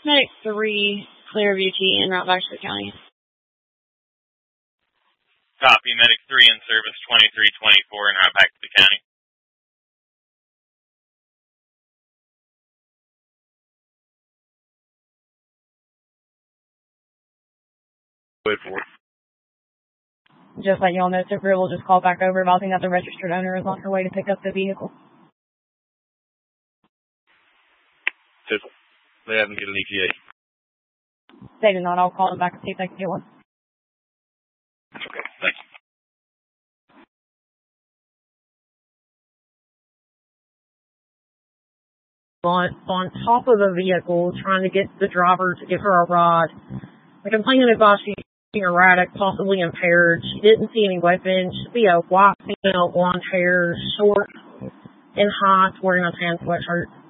Medic 3, Clearview T, en route back to the county. Copy, Medic 3 in service, 2324, en route back to the county. Wait for it. Just like y'all know, Super will just call back over advising that the registered owner is on her way to pick up the vehicle. Tizzle. They haven't get an ETA. They did not. I'll call them back and see if they can get one. Okay, thank you. On top of the vehicle, trying to get the driver to give her a ride. The complainant advised she's erratic, possibly impaired. She didn't see any weapons. Should be a white female, blonde hair, short in height, wearing a tan sweatshirt.